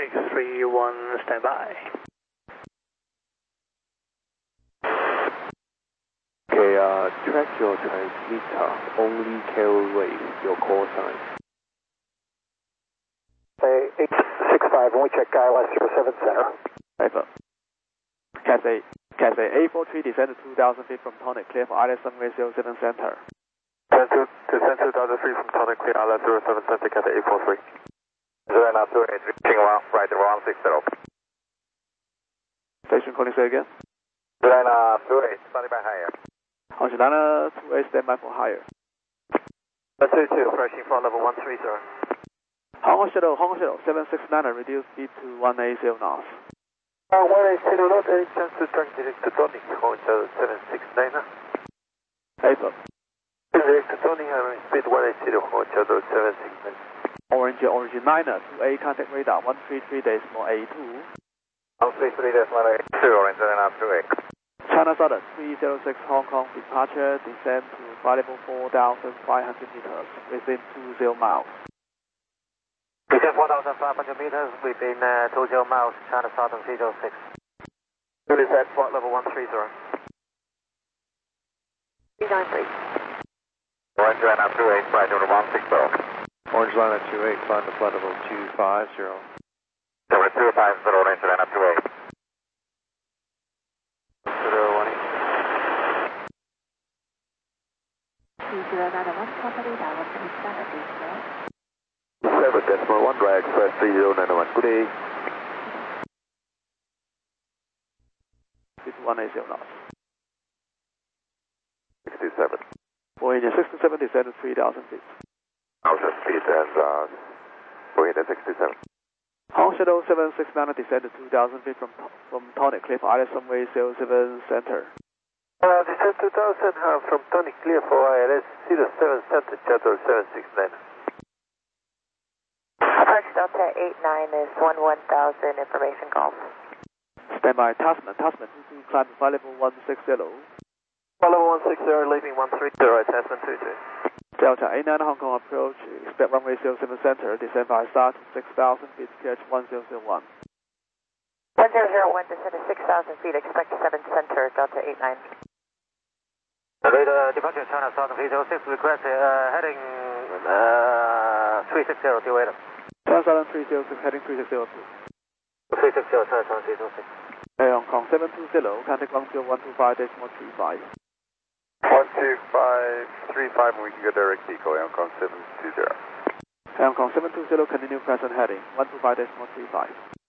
631, stand by. Okay, track your transmitter, only carry your call sign. 865, and we check ILS 07 center. Paper. Cathay A43 descend to 2,000 feet from Tonic, clear for ILS runway 07 center. Descend 2,000 feet from Tonic, clear ILS 07 center, Cathay A43. 0928, reaching right around 60. Station calling, say again. 0928, standing by higher. Angela 28, stand by for higher. 22, approaching for level 130. Hong Kong Shuttle 769, reduce speed to 180 knots. 180 knots, any chance to track direct to Tonic, Hong Kong 769? Paper. Direct to Tonic, speed 180, Hong Kong 769. Orange 9er, 2A, contact radar 133.82. 133.82, Orange 928. China Southern 306 Hong Kong, departure, descend to flight level 4,500 meters, within 20 miles. Within 4,500 meters, within 20 miles, China Southern 306. Is that flight level 130? 393. Orange 928, flight level 160. Orange line at 28, climb to flight level 250. Number 250, Orange line at 28. 7.1, right, express 3091, good day. Speed 180 knots. 67. Boeing 67, descend to 3,000 feet. Outer speed and Boeing 67. Hong Shuttle 769, descend to 2,000 feet from Tonic, clear for ILS runway 07 center. Descend 2,000 from Tonic, clear for ILS 07 center, Shuttle 769. Approach Delta 89 is 11,000, information golf. Standby Tasman 22, climb to flight level 160. Level 160, leaving 130, Tasman 22. Delta A9 Hong Kong approach, expect runway 07 center, descend by star to 6,000 feet, catch 1001. 1001, descend to 6,000 feet, expect 7 center, Delta 89. Departure China Southern 306, request heading 360 to Adam. China Southern 306, heading 360 to 360, China Southern 306. Hong Kong 720, contact 10125.35. 12535, we can go direct decoy, Hong Kong 720. Hong Kong 720, continue present heading 125.35.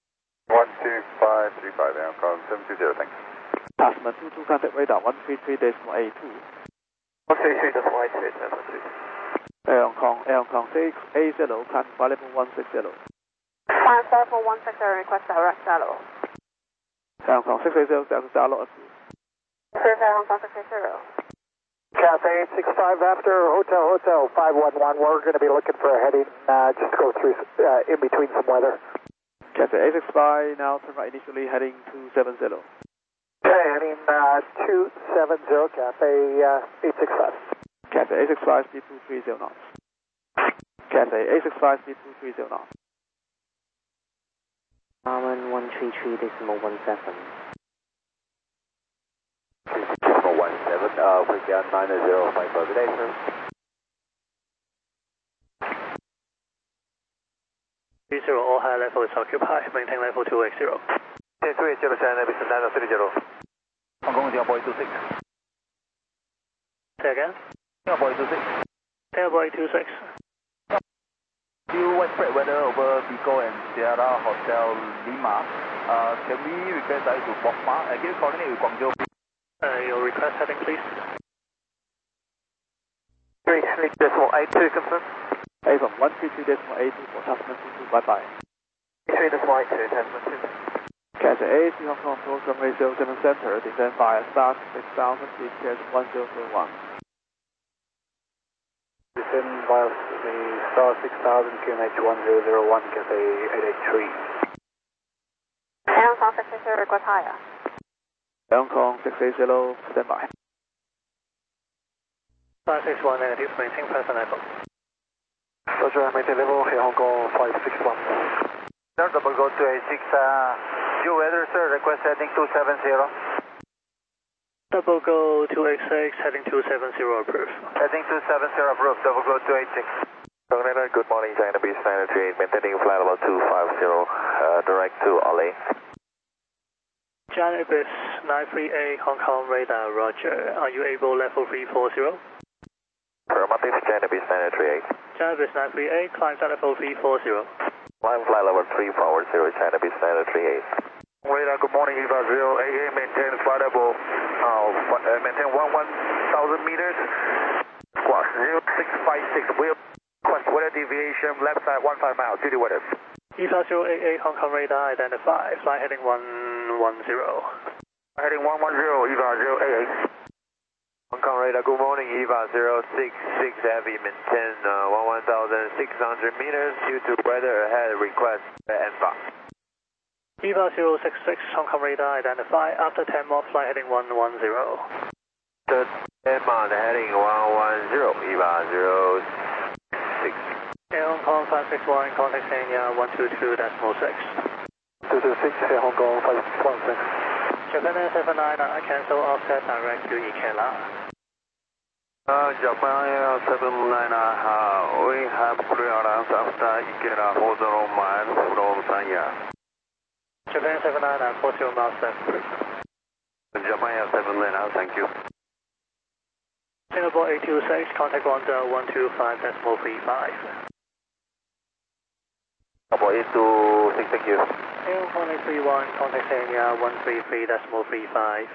12535, Hong Kong 720, thanks. Tasman 22, contact radar 133.82. 133.82, Tasman 22. Hong Kong 680, climb flight level 160. Climb flight level 160, request direct shallow. Hong Kong 680, Delta Shallow approved. Approve Hong Kong 680. Cathay 865 after Hotel 511. We're going to be looking for a heading just to go through in between some weather. Cathay 865, now turn right initially, heading 270. Okay, heading 270, Cathay 865. Cathay 865, speed 230 knots. Cathay 865, speed 230 knots. Arman 133.17. 17, quick down 90, good day, sir. 30, all high level is occupied, maintain level 280. 280, China, Eastern 930. Hong Kong, Singapore 826. Say again? Singapore 826. Singapore 826. Still widespread weather over Pico and Sierra Hotel Lima. Can we request that to Bokma? Can you coordinate with Guangzhou? Your request heading, please. 3.82 confirm. A from 133.82 for Tasman 22, bye-bye. 3.82, Tasman 2. Cathay A3 Hong Kong approach runway 07 center, descend via star 6,000 feet, catch 1001. Descend via the star 6,000, QNH 1001, Cathay 883. Hong Kong 680, request higher. Hong Kong 680, stand by. 561 negative, maintain present level. Roger, maintain level, Hong Kong 561. Double go 286, due weather, sir, request heading 270. Double go 286, heading 270, approved. Heading 270, approved, double go 286. Coordinator, good morning, China Beach 938, maintaining flight level 250, direct to Olay. China Beach 938, Hong Kong radar, roger. Are you able level 340? Affirmative, China Beach 938. China Beach 938, climb to level 340. Climb flight level 340, China Beach 938. Radar, good morning, EVA 088, maintain flight level, maintain 1,000 meters, squawk 0656, wheel, request weather deviation, left side 15 miles, duty weather. EVA 088, Hong Kong radar, identify, flight heading 110. Heading 110, EVA 088. Hong Kong radar, good morning, EVA 066 Heavy, maintain 11,600 meters due to weather ahead request NBOX. EVA 066, Hong Kong radar, identify, after 10 more, flight heading 110. Third Mount heading 110, EVA 066. Air Hong Kong 561, contact Sanya 122.6. 226, Air Hong Kong 516. Japan Air 799, cancel offset direct to Ikela. Japan Air 799, we have clearance after Ikela 40 miles from Sanya. Japan 799, 40 miles left. Japan Air 799, thank you. Singapore 826, contact Guangzhou 125.35. Singapore 826, thank you. Air Hong Kong 831, contact Sanya 133.35.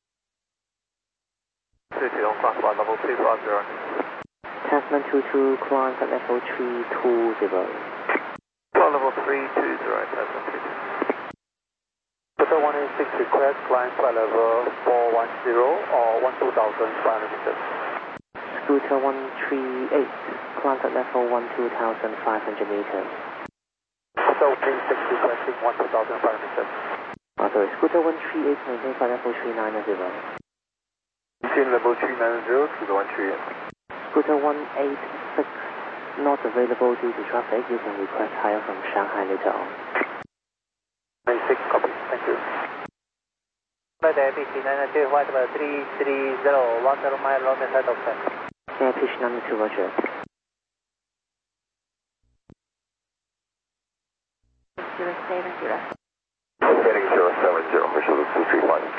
City on class 1, level 350. Tasman 22, climb at level 320. Flight level 320, Tasman 22. Hotel 186, request climb flight level 410 or 12,500 meters. Scooter 138, climb at level 12,500 meters. Hotel 186, requesting 12,500 meters. Sorry, Scooter 138, maintain flight level 390. Maintain level 390, Scooter 138. Scooter 186, not available due to traffic. You can request higher from Shanghai later on. 96, copy, thank you. Flight Pitch 992, flight level 330, 10 mile long side of set. Air Pitch 92, roger. Heading 070, visual 231.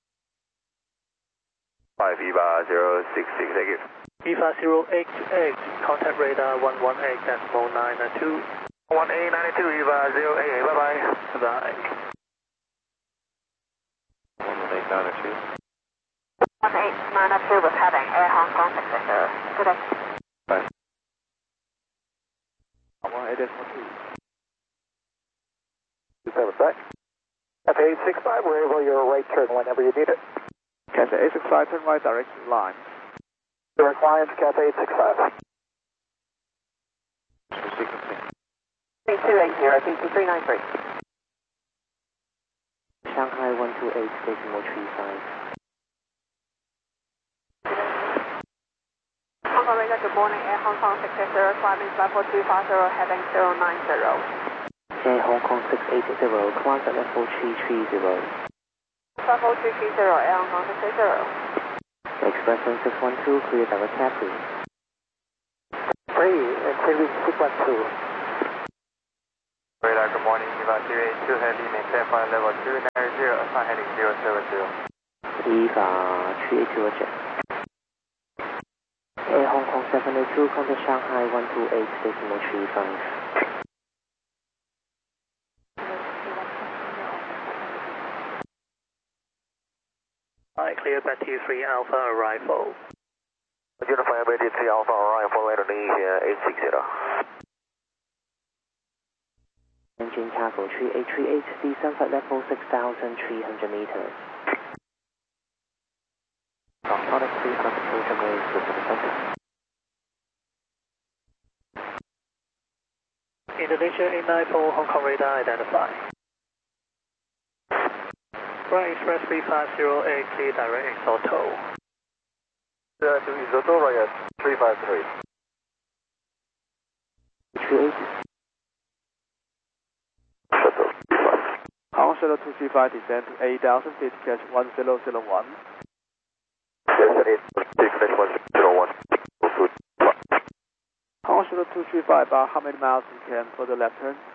5 EVA 066, thank you. EVA 088, contact radar 118.992. 1892, EVA 088, bye-bye. Bye. 1892. 1892 with heading Air Hong Kong successor. Good day. Bye. 27 side. Cathay 865, we're able your right turn whenever you need it. Cathay 865, turn right, direct to line. Direct line to Cathay 865. 3280, PT393. Shanghai 128, decimal 35. Hong Kong radar, good morning. Air Hong Kong successor, climbing level 250, heading 090. Air Hong Kong 680, climb at level 330. Level 330, Air Hong Kong successor. Express 1612, clear direct taxi. Free, clearing 612. Radar, good morning, EVA 282 Heavy, maintain flight level 290, assign heading 070. EVA 382, roger. Air Hong Kong 782, contact Shanghai 128, decimal 35. Clear Betty 3 Alpha arrival. Unify Betty 3 Alpha arrival, Indonesia 860. Engine cargo 3838, descend flight level 6,300 meters. Contact 300 meters with the center. Indonesia 894, Hong Kong radar, identify. Right Express 3508, clear direct Exoto. To Isoto, right 353. 38. Shuttle 235 descend to 8,000 feet, catch 1001. Hong Kong Shuttle 235, about how many miles you can for the left turn?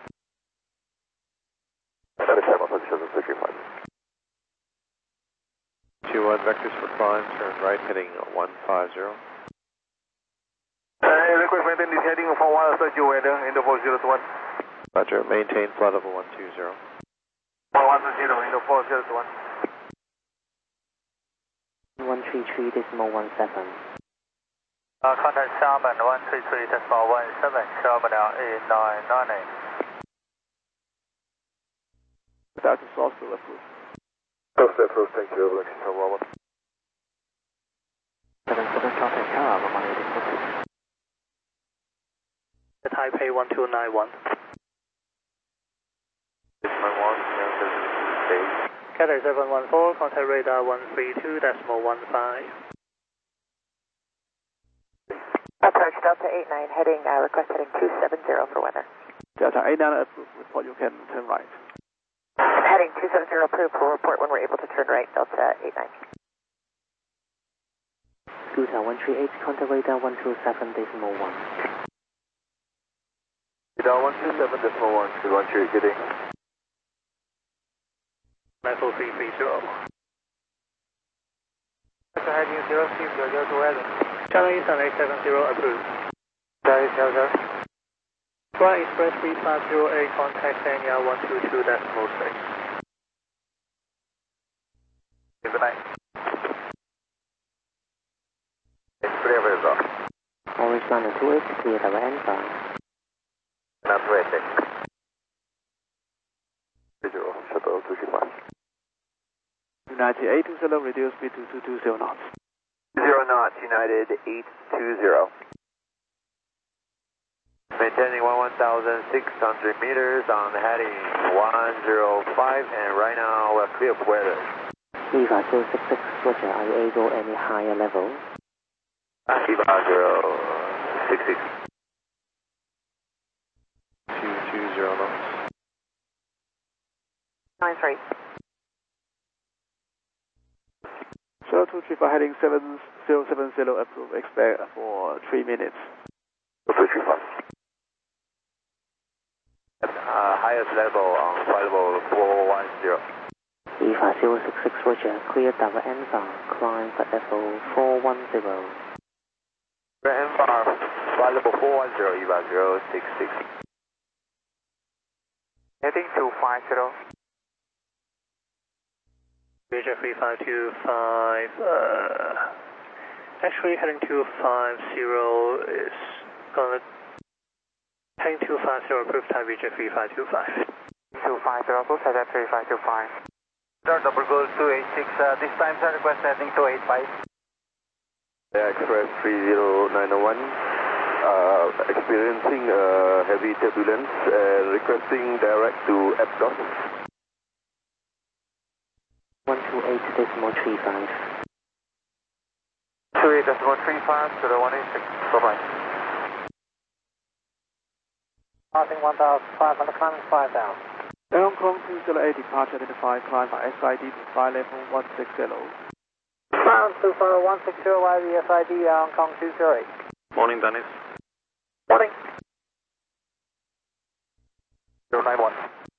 Shuttle 235. 21 vectors for climb, turn right heading 150. Request maintain this heading for 130 weather in the 4021. Roger, maintain flight level 120. 110 in the 4021. 133.17. Contact Xiamen 133.17, Xiamen 8998. Without the source to approve. Source approved, thank you, Overlooking Tower 11. 77 contact tower, 186. Taipei 1291. Cathay 714, contact radar 132.15. Approach Delta 89, heading, request heading 270 for weather. Delta 89 approved, report you can turn right. Heading 270 approved, we'll report when we're able to turn right, Delta 89. Scooter 138, contact radar 127.1. Radar 127.1, 213, getting. 94330. Heading 0600 to weather. Channel Eastern 870 approved. Sorry, 00. Flight Express 3508, contact Sanya 122.6. Good night. It's clear for yourself. Orange Liner 28, clear tower N5. Not waiting. Visual, Shuttle 235. United 820, reduce speed to 220 knots. 0 knots, United 820. Maintaining 11,600 meters on heading 105, and right now we're clear for weather. Viva 066, Roger, are you able any higher level? Viva 066. 220 knots. 93. Shuttle 235 heading 7070 approved, expect for 3 minutes. 235. Highest level on flight level 410. Viva 066, Roger, clear tower N5, climb at level 410. N-bar, flight level 410, EVA 066. Heading 250. Major 3525, actually heading 250 is gonna, heading 250 approved time, Major 3525. 250, approved, set at 3525. Start double goal 286, this time sir, request heading 285. Express 30901, experiencing heavy turbulence, requesting direct to Epcot. 128.35. 28.35 to the 186, bye-bye. Passing 1,500, climbing 5,000. Air Hong Kong 208 departure identified, climb by SID to flight level 160. Ground 24160 YV SID, Hong Kong 208. Morning, Dennis. Morning. 091.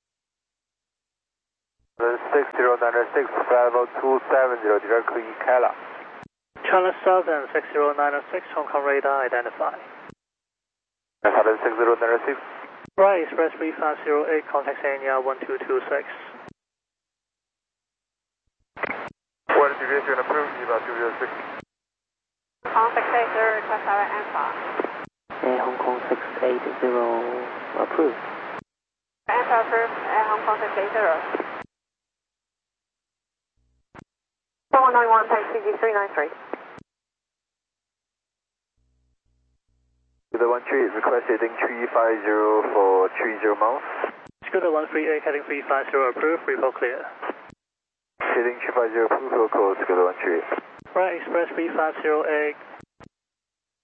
6096, flight level 270, directly Kala. China Southern 60906, Hong Kong radar identified. 6096. Right, Express 3508, contact Sanya 1226. Weather deviation approved, EVA 206. Contact Chaser, request tower N5. Air Hong Kong 680, approved. N5 approved, Air Hong Kong 680. 4191, taxi CG393. The 13 request heading 350 for 30 miles. Scooter 138, heading 350 approved, report clear. Heading 350 approved, local, Scooter 138. Right, Express 3508.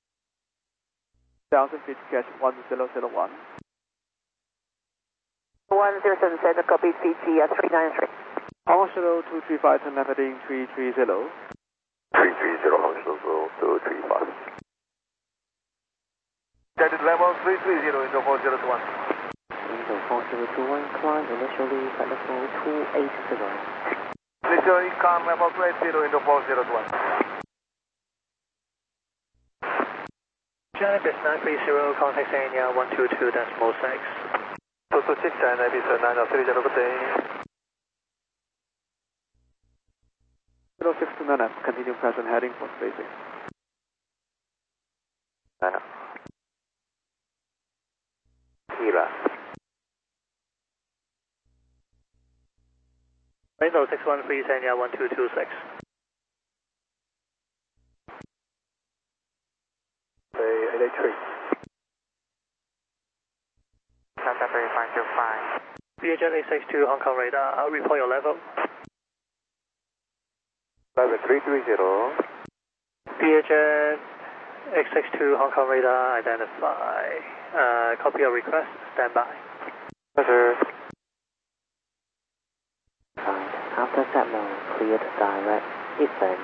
1,000 feet, catch 1001. 1001, 1077, copy CG 393. Hong Shuttle 235, turn left heading 330. 330 Hong Shuttle 235. Status level 330 into 4021. Window 4021, climb initially flight level 280. Initially climb level 280 into 4021. China Base 930, contact Anya 122.6. 226 China Base 930, good day. 0629, continue present heading for spacing. China. Eva. Window 613, Anya 1226. Bay 883. Delta Bay 525. VHF 862, Hong Kong radar, report your level. Level 330. VHF 862, Hong Kong radar, identify. Copy your request, stand by. Yes, sir. Right. After Sapno, cleared direct eastern.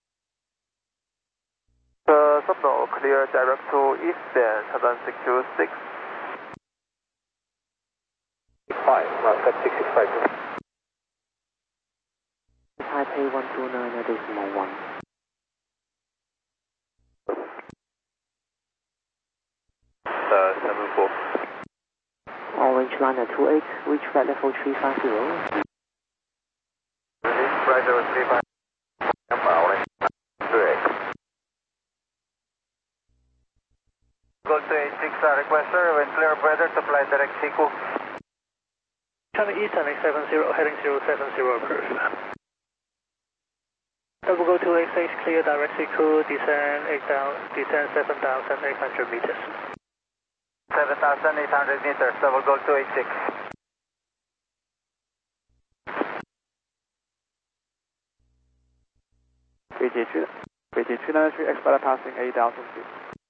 Subno clear direct to eastern 7626. 665. Taipei 129.1. Orange liner 28, reach flight level 350. Right 035. Orange 28. Go to 86, request sir, when clear weather to fly direct Siku. China Eastern 870, heading 070, approved. Double go 286, clear direct Siku, descend 7,800 meters. 7,800 meters, double go 286. BG 293, expect passing 8,000 feet.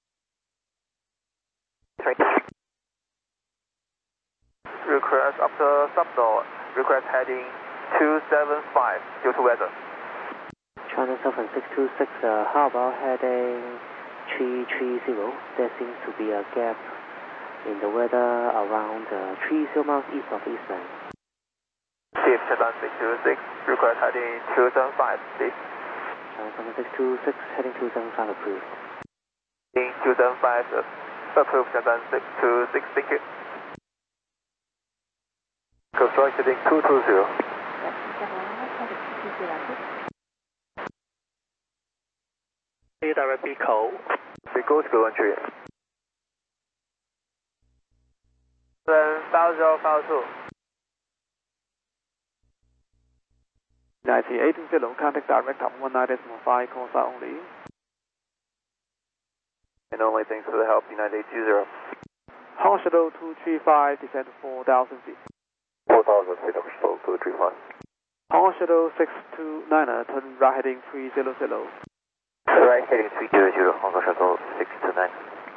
Request after subno, request heading 275 due to weather. China Southern 626, how about heading 330? There seems to be a gap in the weather around 30 miles east of Eastern. Steve China 626, request heading 275, please. China Southern 626, heading 275 approved. Heading 275, approved China 626, thank you. Coast right heading 220. Clear direct Pico. Pico to go entry. 5052. 9880, contact direct up 19.5, call sign only. And only thanks for the help, United 820. Hong Shuttle 235, descend to 4,000 feet. 4,000 feet, Hong Shuttle 235. Hong Shuttle 629, turn right heading 300. Right heading 300, Hong Kong Shuttle 629.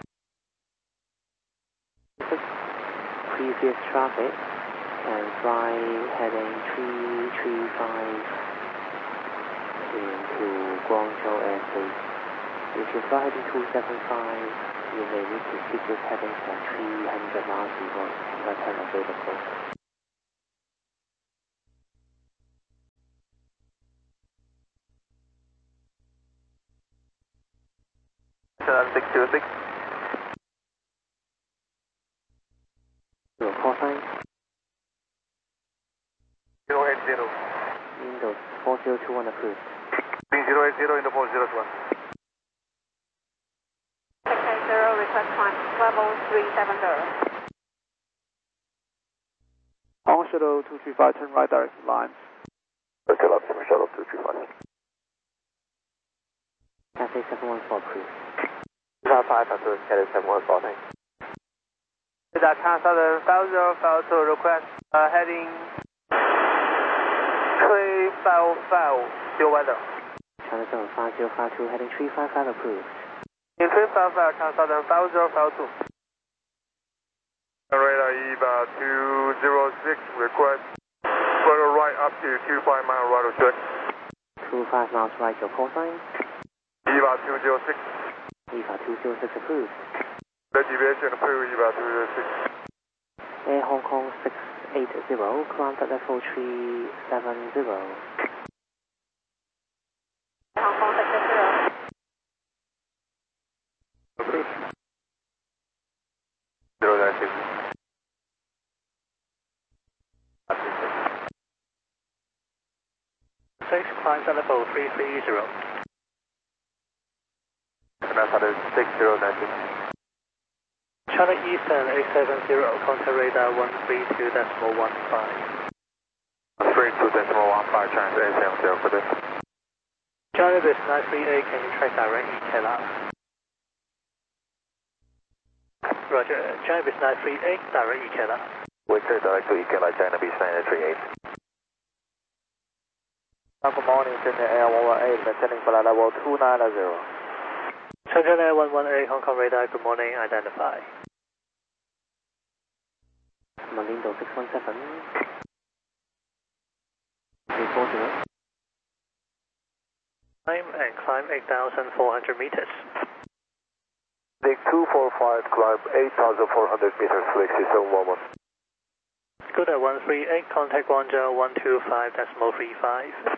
Previous traffic and fly heading 335 into Guangzhou airspace. If you fly heading 275, you may need to keep this heading for 300 miles before return available. China 626. Your call sign? 080. Windows 4021 approved. 080 into 4021. 680, request climb level 370. Hong Shuttle 235, turn right direct lines. Hotel up, Shuttle 235. Cathay 714 approved. 5 after Cathay 714, thanks. China Southern 5052, request heading 355, still weather. China Southern 5052, heading 355 approved. In 355, China Southern 5052. Radar EVA 206, request further right up to 25 mile right of check. 25 miles right, your call sign. EVA 206. EVA 206 approved. The deviation approved, EVA 206. Air Hong Kong 680, climb at level 370. Hong Kong 680. Approved. 096. Six, climb at level 330. Canada 6096. China Eastern 870, contact radar 132.15. 32.15, China 870 for this. China Bis 938, can you track direct EKLR? Roger, China Bis 938, direct EKLR. Winter direct to EKLR, China Beach 938. Good morning, Shenzhen Air 118, maintaining flight level 290. Shenzhen Air 118, Hong Kong radar, good morning, identify. Malindo 617. 340. Climb 8,400 meters. Dig 245, climb 8,400 meters, flexi 711. Scooter 138, contact Guangzhou 125.35.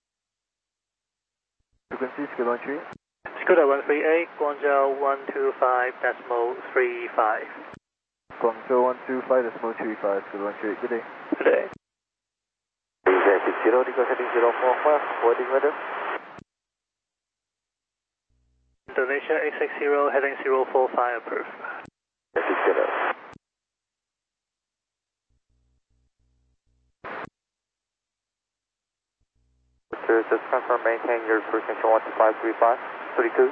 Frequency Scooter 13. Scooter 138, Guangzhou 125.35. Guangzhou 125.35, Scooter 13, good day. Good day. Zero, heading 045, boarding weather. Indonesia 860, heading 045, approved. Just confirm, maintain your frequency 12535, 32.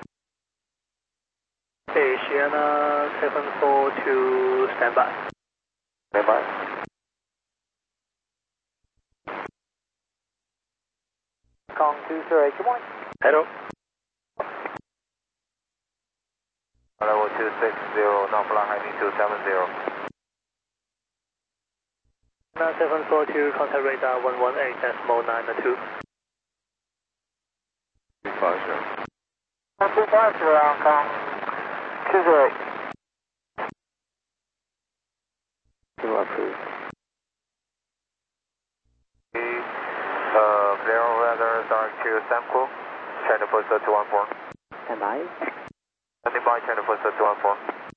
Asiana 742, standby. Standby. Kong 208, good morning. Hello. Level 260, now fly heading 270. 742, contact radar 118.92. 250. 250, Hong Kong 208. Zero approved. Zero weather, dark to Samco, China Post 214. Standby. Standing by, China Post 214.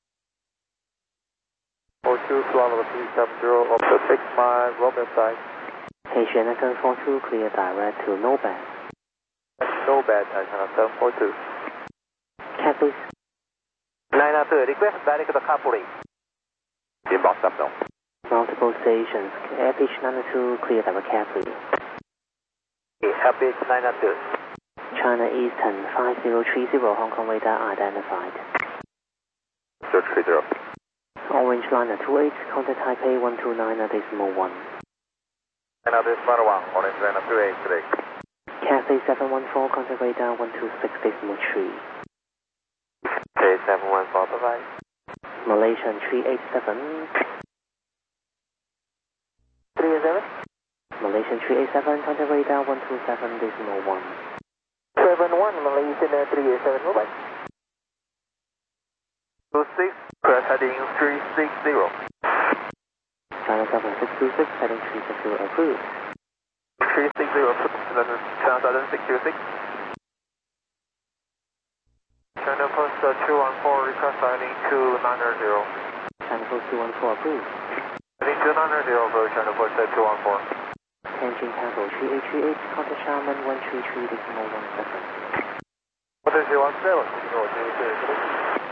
42, Kilometer 370, up to 6 miles, Romeo side. Asiana 742, clear direct to no bad. No bad, China 742. Cat please. 992, request direct to Kapuri. Inbound stop zone. Multiple stations. Airbeach 92, clear direct cat please. Airbeach 992. China Eastern 5030, Hong Kong radar identified. 030. Orange liner 28, contact Taipei 129.1. Another smart one, orange liner 28 today. Cathay 714, contact radar 126.3. K714, bye-bye. Malaysian 387. 387? Malaysian 387, contact radar 127.1. 71, Malaysian 387, bye-bye. 26, press heading 360. China Southern 626, heading 360 approved. 360 approved, China Southern 626. China Post 214, request heading 290. China Post 214 approved. Heading 290 for China Post 214. Engine Tango 3838, contact Xiamen 133.17. What is 217?